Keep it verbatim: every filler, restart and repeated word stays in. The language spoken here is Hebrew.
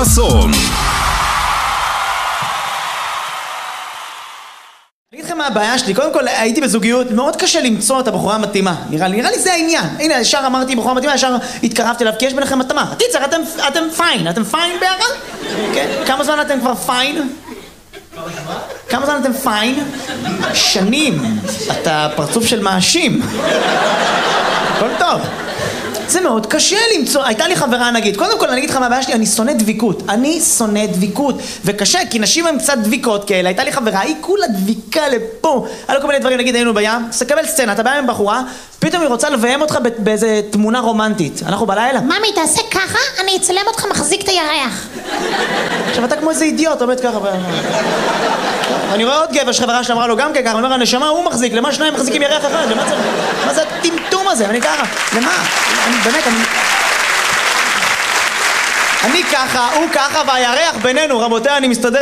חסון. אני אגיד לכם מה הבעיה שלי, קודם כל הייתי בזוגיות, מאוד קשה למצוא את הבחורה המתאימה, נראה לי, נראה לי זה העניין. הנה, ישר אמרתי בחורה מתאימה, ישר התקרבתי אליו, כי יש ביניכם מתאמה. טיצר, אתם, אתם פיין, אתם פיין ביחד? כן? כמה זמן אתם כבר פיין? כמה זמן אתם פיין? שנים. אתה פרצוף של מאשים. הכל טוב. זה מאוד קשה למצוא, הייתה לי חברה נגיד, קודם כל אני אגיד לך מה הבעיה שלי, אני שונא דביקות, אני שונא דביקות, וקשה, כי נשים הן קצת דביקות כאלה, הייתה לי חברה, היא כולה דביקה לפה, היה לו כל מיני דברים, נגיד היינו בים, תקבל סצנה, אתה בא עם בחורה, פתאום היא רוצה לביים אותך באיזה תמונה רומנטית, אנחנו בלילה. ממי, תעשה ככה, אני אצלם אותך מחזיק את הירח. עכשיו אתה כמו איזה אידיוט, עומד ככה, אני רואה עוד גבר שחברה שאמרה לו גם ככה, אני אומר, הנשמה הוא מחזיק, למה שניים מחזיקים ירח אחד, למה זה, מה זה הטמטום הזה, אני ככה, למה? אני, באמת, אני... אני ככה, הוא ככה, והירח בינינו, רבותיי, אני מסתדר